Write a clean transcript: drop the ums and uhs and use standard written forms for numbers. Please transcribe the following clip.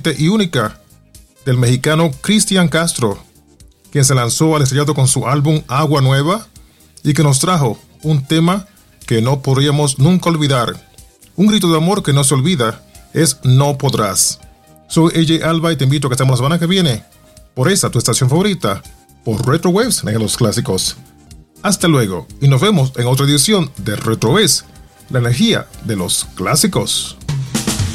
diferente y única del mexicano Cristian Castro, quien se lanzó al estrellato con su álbum Agua Nueva y que nos trajo un tema que no podríamos nunca olvidar. Un grito de amor que no se olvida es No Podrás. Soy AJ Alba y te invito a que estemos la semana que viene por esa tu estación favorita, por Retro Waves en los clásicos. Hasta luego y nos vemos en otra edición de Retro Waves, la energía de los clásicos.